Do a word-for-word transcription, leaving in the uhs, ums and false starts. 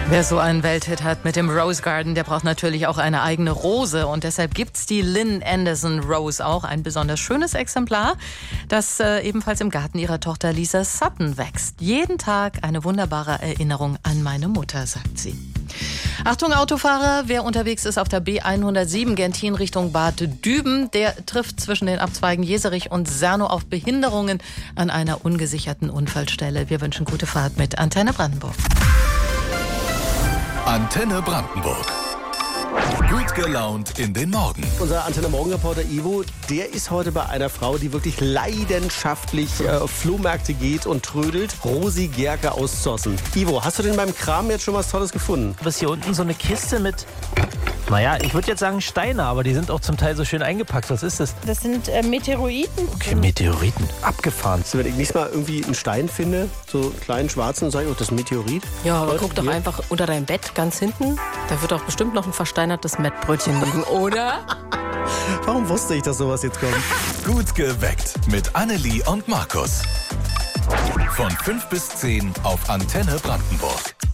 Wer so einen Welthit hat mit dem Rose Garden, der braucht natürlich auch eine eigene Rose. Und deshalb gibt's die Lynn Anderson Rose auch, ein besonders schönes Exemplar, das äh, ebenfalls im Garten ihrer Tochter Lisa Sutton wächst. Jeden Tag eine wunderbare Erinnerung an meine Mutter, sagt sie. Achtung Autofahrer, wer unterwegs ist auf der B hundertsieben Gentin Richtung Bad Düben, der trifft zwischen den Abzweigen Jeserich und Sernow auf Behinderungen an einer ungesicherten Unfallstelle. Wir wünschen gute Fahrt mit Antenne Brandenburg. Antenne Brandenburg. Gut gelaunt in den Morgen. Unser Antenne-Morgen-Reporter Ivo, der ist heute bei einer Frau, die wirklich leidenschaftlich äh, auf Flohmärkte geht und trödelt. Rosi Gerke aus Zossen. Ivo, hast du denn beim Kram jetzt schon was Tolles gefunden? Du hast hier unten so eine Kiste mit, naja, ich würde jetzt sagen Steine, aber die sind auch zum Teil so schön eingepackt. Was ist das? Das sind äh, Meteoriten. Okay, Meteoriten. Abgefahren. Also, wenn ich nicht mal irgendwie einen Stein finde, so einen kleinen schwarzen, und sage ich, oh, das ist ein Meteorit. Ja, aber Leute, guck doch hier. einfach unter dein Bett ganz hinten. Da wird doch bestimmt noch ein versteinertes Mettbrötchen liegen, oder? Warum wusste ich, dass sowas jetzt kommt? Gut geweckt mit Annelie und Markus. Von fünf bis zehn auf Antenne Brandenburg.